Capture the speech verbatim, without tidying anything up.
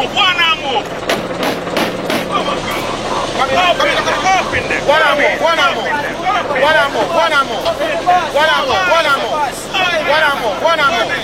Guanamo. Come in, come in, come in. Guanamo, Guanamo, Guanamo, Guanamo, Guanamo, Guanamo, Guanamo, Guanamo.